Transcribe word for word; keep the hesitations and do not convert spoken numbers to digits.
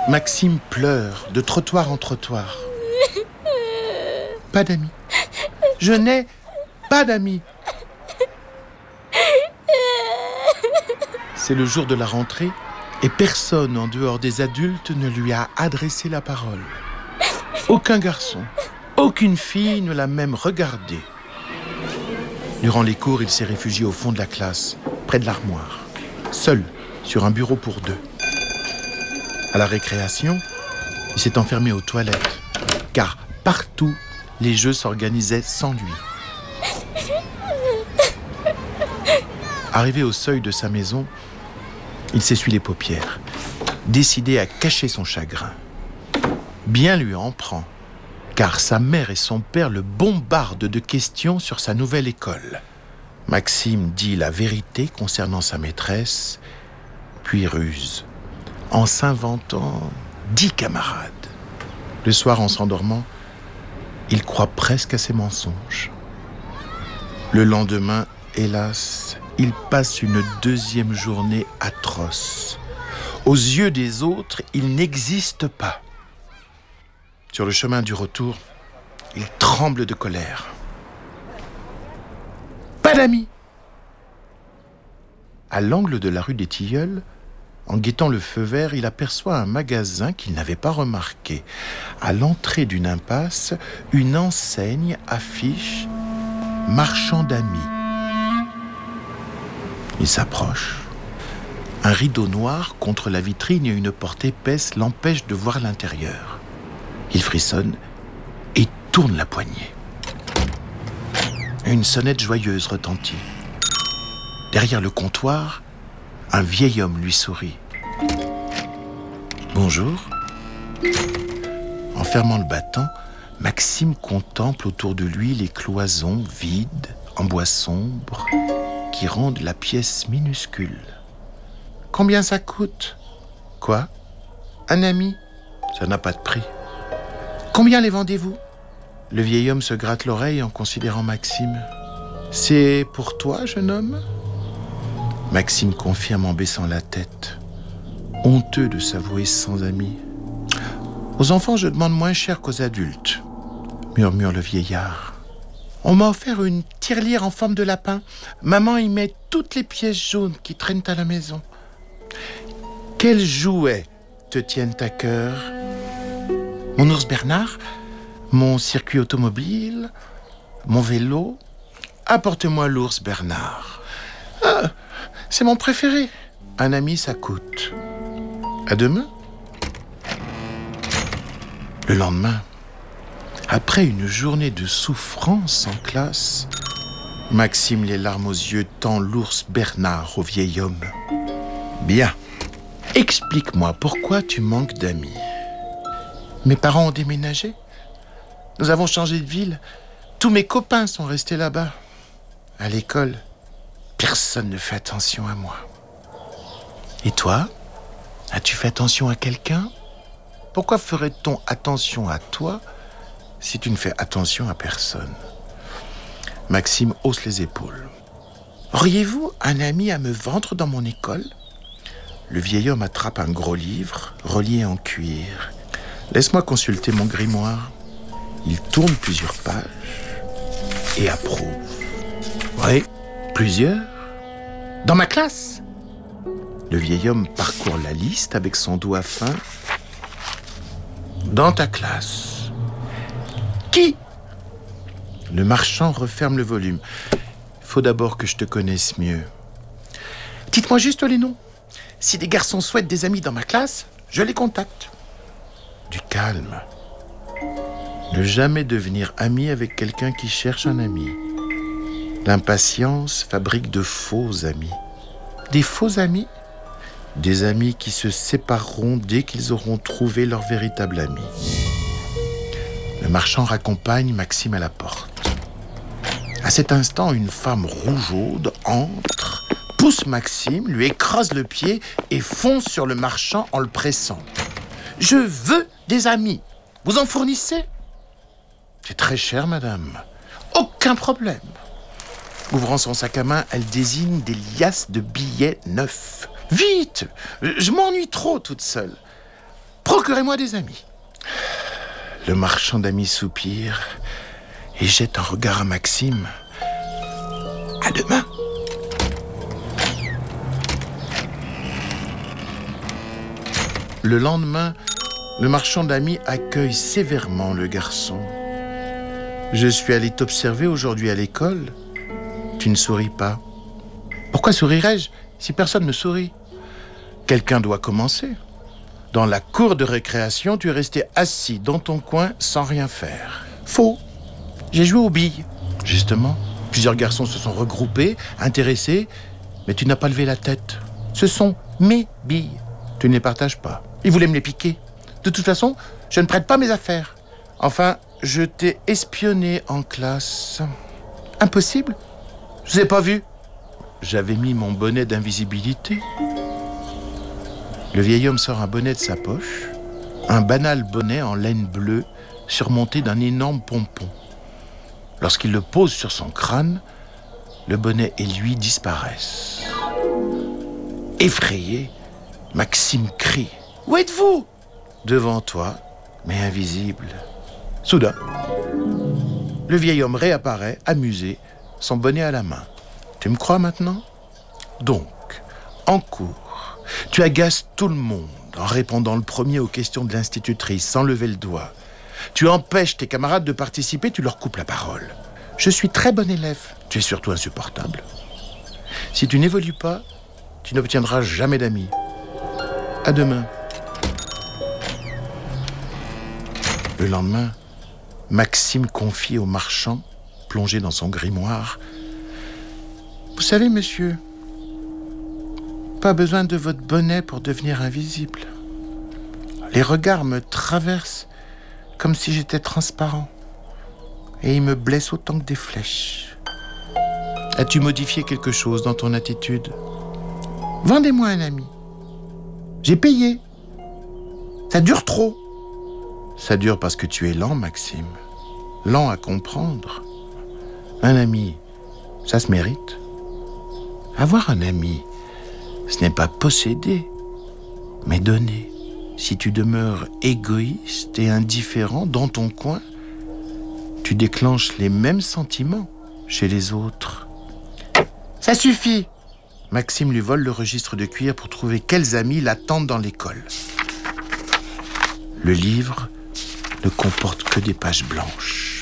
Maxime pleure de trottoir en trottoir. Pas d'amis. Je n'ai pas d'amis. C'est le jour de la rentrée et personne en dehors des adultes ne lui a adressé la parole. Aucun garçon, aucune fille ne l'a même regardé. Durant les cours, il s'est réfugié au fond de la classe, près de l'armoire, seul, sur un bureau pour deux. À la récréation, il s'est enfermé aux toilettes, car partout, les jeux s'organisaient sans lui. Arrivé au seuil de sa maison, il s'essuie les paupières, décidé à cacher son chagrin. Bien lui en prend, car sa mère et son père le bombardent de questions sur sa nouvelle école. Maxime dit la vérité concernant sa maîtresse, puis ruse, en s'inventant dix camarades. Le soir, en s'endormant, il croit presque à ses mensonges. Le lendemain, hélas, il passe une deuxième journée atroce. Aux yeux des autres, il n'existe pas. Sur le chemin du retour, il tremble de colère. Pas d'amis! À l'angle de la rue des Tilleuls, en guettant le feu vert, il aperçoit un magasin qu'il n'avait pas remarqué. À l'entrée d'une impasse, une enseigne affiche « Marchand d'amis ». Il s'approche. Un rideau noir contre la vitrine et une porte épaisse l'empêchent de voir l'intérieur. Il frissonne et tourne la poignée. Une sonnette joyeuse retentit. Derrière le comptoir, un vieil homme lui sourit. « Bonjour ». En fermant le battant, Maxime contemple autour de lui les cloisons vides, en bois sombre, qui rendent la pièce minuscule. « Combien ça coûte ?»« Quoi ? Un ami ? Ça n'a pas de prix. »« Combien les vendez-vous ?» Le vieil homme se gratte l'oreille en considérant Maxime. « C'est pour toi, jeune homme ?» Maxime confirme en baissant la tête, honteux de s'avouer sans amis. « Aux enfants, je demande moins cher qu'aux adultes, » murmure le vieillard. « On m'a offert une tirelire en forme de lapin. Maman y met toutes les pièces jaunes qui traînent à la maison. » « Quels jouets te tiennent à cœur ? Mon ours Bernard, mon circuit automobile, mon vélo. Apporte-moi l'ours Bernard. Ah, c'est mon préféré. Un ami, ça coûte. À demain. » Le lendemain, après une journée de souffrance en classe, Maxime, les larmes aux yeux, tend l'ours Bernard au vieil homme. « Bien. Explique-moi pourquoi tu manques d'amis. » Mes parents ont déménagé. Nous avons changé de ville. Tous mes copains sont restés là-bas. À l'école, personne ne fait attention à moi. Et toi ? As-tu fait attention à quelqu'un ? Pourquoi ferait-on attention à toi si tu ne fais attention à personne ? Maxime hausse les épaules. Auriez-vous un ami à me vendre dans mon école ? Le vieil homme attrape un gros livre, relié en cuir. Laisse-moi consulter mon grimoire. Il tourne plusieurs pages et approuve. Oui, plusieurs. Dans ma classe ? Le vieil homme parcourt la liste avec son doigt fin. Dans ta classe. Qui ? Le marchand referme le volume. Il faut d'abord que je te connaisse mieux. Dites-moi juste les noms. Si des garçons souhaitent des amis dans ma classe, je les contacte. Du calme. Ne jamais devenir ami avec quelqu'un qui cherche un ami. L'impatience fabrique de faux amis. Des faux amis ? Des amis qui se sépareront dès qu'ils auront trouvé leur véritable ami. Le marchand raccompagne Maxime à la porte. À cet instant, une femme rougeaude entre, pousse Maxime, lui écrase le pied et fonce sur le marchand en le pressant. « Je veux des amis. Vous en fournissez ? » ?»« C'est très cher, madame. »« Aucun problème. » Ouvrant son sac à main, elle désigne des liasses de billets neufs. « Vite ! Je m'ennuie trop toute seule. »« Procurez-moi des amis. Le marchand d'amis soupire et jette un regard à Maxime. À demain. Le lendemain, le marchand d'amis accueille sévèrement le garçon. Je suis allé t'observer aujourd'hui à l'école. Tu ne souris pas. Pourquoi sourirais-je si personne ne sourit? Quelqu'un doit commencer. Dans la cour de récréation, tu es resté assis dans ton coin sans rien faire. Faux. J'ai joué aux billes. Justement, plusieurs garçons se sont regroupés, intéressés, mais tu n'as pas levé la tête. Ce sont mes billes. Tu ne les partages pas. Ils voulaient me les piquer. De toute façon, je ne prête pas mes affaires. Enfin, je t'ai espionné en classe. Impossible. Je ne vous ai pas vu. J'avais mis mon bonnet d'invisibilité. Le vieil homme sort un bonnet de sa poche, un banal bonnet en laine bleue surmonté d'un énorme pompon. Lorsqu'il le pose sur son crâne, le bonnet et lui disparaissent. Effrayé, Maxime crie. « Où êtes-vous » Devant toi, mais invisible. Soudain, le vieil homme réapparaît, amusé, son bonnet à la main. Tu me crois maintenant ? Donc, en cours, tu agaces tout le monde en répondant le premier aux questions de l'institutrice sans lever le doigt. Tu empêches tes camarades de participer, tu leur coupes la parole. Je suis très bon élève. Tu es surtout insupportable. Si tu n'évolues pas, tu n'obtiendras jamais d'amis. À demain. Le lendemain, Maxime confie au marchand, plongé dans son grimoire. Vous savez, monsieur, pas besoin de votre bonnet pour devenir invisible. Les regards me traversent comme si j'étais transparent. Et ils me blessent autant que des flèches. As-tu modifié quelque chose dans ton attitude ? Vendez-moi un ami. J'ai payé. Ça dure trop. Ça dure parce que tu es lent, Maxime. Lent à comprendre. Un ami, ça se mérite. Avoir un ami, ce n'est pas posséder, mais donner. Si tu demeures égoïste et indifférent dans ton coin, tu déclenches les mêmes sentiments chez les autres. Ça suffit. Maxime lui vole le registre de cuir pour trouver quels amis l'attendent dans l'école. Le livre ne comporte que des pages blanches.